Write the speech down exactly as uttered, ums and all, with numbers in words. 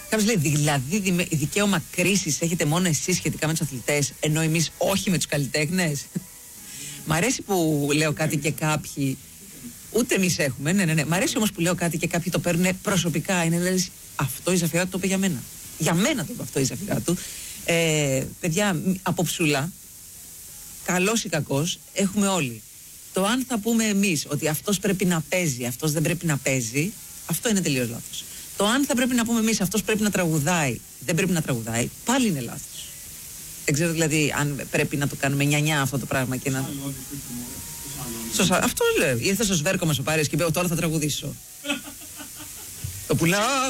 Κάποιος λέει, δηλαδή δι- δικαίωμα κρίσης έχετε μόνο εσείς σχετικά με τους αθλητές, ενώ εμείς όχι με τους καλλιτέχνες. Μ' αρέσει που λέω κάτι και κάποιοι, ούτε εμείς έχουμε, ναι, ναι, ναι. Μ' αρέσει όμως που λέω κάτι και κάποιοι το παίρνουν προσωπικά. Είναι δηλαδή, αυτό η Ζαφυρά του το είπε για μένα. Για μένα το είπε αυτό η Ζαφυρά του. Ε, παιδιά, από ψούλα, καλός ή κακός, έχουμε όλοι. Το αν θα πούμε εμείς ότι αυτός πρέπει να παίζει, αυτός δεν πρέπει να παίζει, αυτό είναι τελείως λάθος. Το αν θα πρέπει να πούμε εμείς αυτός πρέπει να τραγουδάει, δεν πρέπει να τραγουδάει, πάλι είναι λάθος. Δεν ξέρω δηλαδή αν πρέπει να το κάνουμε νιανιά αυτό το πράγμα και να. Σωστά, αυτό λέω. Ήρθε στο σβέρκο μας ο Πάρης και είπε: τώρα θα τραγουδήσω. Το πουλάω.